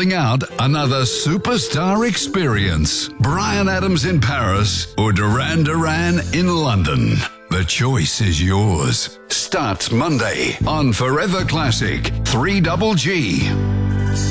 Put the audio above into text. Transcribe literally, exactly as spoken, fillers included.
rolling out another superstar experience. Bryan Adams in Paris or Duran Duran in London. The choice is yours. Starts Monday on Forever Classic three G G.